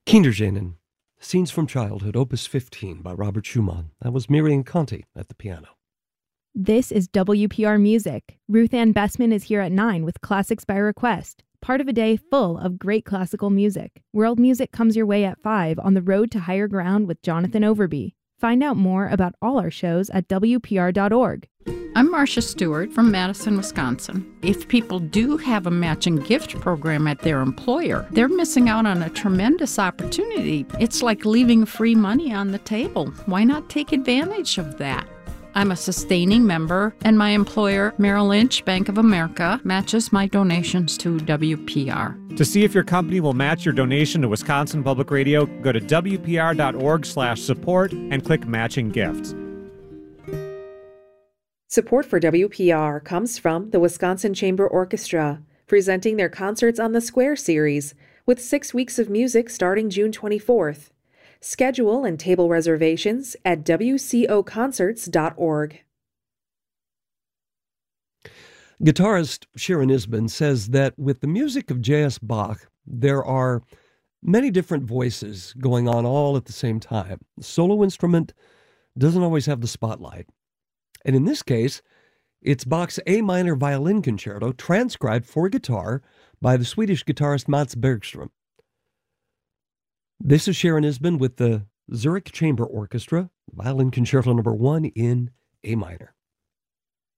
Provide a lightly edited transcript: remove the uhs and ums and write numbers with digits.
Kinderszenen, Scenes from Childhood, Opus 15 by Robert Schumann. That was Miriam Conti at the piano. This is WPR Music. Ruth Ann Bessman is here at 9 with Classics by Request, part of a day full of great classical music. World music comes your way at 5 on the road to higher ground with Jonathan Overby. Find out more about all our shows at WPR.org. I'm Marcia Stewart from Madison, Wisconsin. If people do have a matching gift program at their employer, they're missing out on a tremendous opportunity. It's like leaving free money on the table. Why not take advantage of that? I'm a sustaining member, and my employer, Merrill Lynch Bank of America, matches my donations to WPR. To see if your company will match your donation to Wisconsin Public Radio, go to WPR.org/support and click Matching Gifts. Support for WPR comes from the Wisconsin Chamber Orchestra, presenting their Concerts on the Square series, with 6 weeks of music starting June 24th. Schedule and table reservations at wcoconcerts.org. Guitarist Sharon Isbin says that with the music of J.S. Bach, there are many different voices going on all at the same time. The solo instrument doesn't always have the spotlight. And in this case, it's Bach's A minor violin concerto transcribed for guitar by the Swedish guitarist Mats Bergström. This is Sharon Isbin with the Zurich Chamber Orchestra, Violin Concerto No. 1 in A minor.